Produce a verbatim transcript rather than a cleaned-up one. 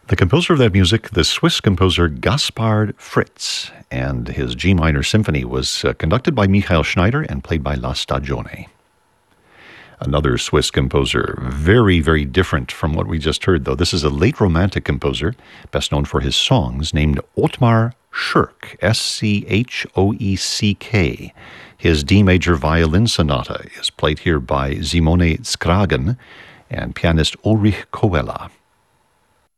The composer of that music, the Swiss composer Gaspard Fritz, and his G minor symphony was uh, conducted by Michael Schneider and played by La Stagione. Another Swiss composer, very, very different from what we just heard, though. This is a late Romantic composer, best known for his songs, named Ottmar Schurk, S C H O E C K. His D major violin sonata is played here by Simone Skragen and pianist Ulrich Koella.